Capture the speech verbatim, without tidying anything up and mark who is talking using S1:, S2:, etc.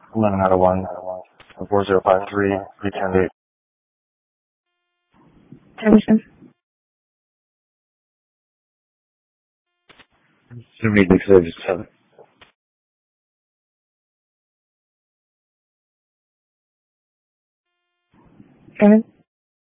S1: eleven out of one. four zero five three, three ten eight.
S2: Jefferson.
S1: seventy-six seven.
S2: Seven.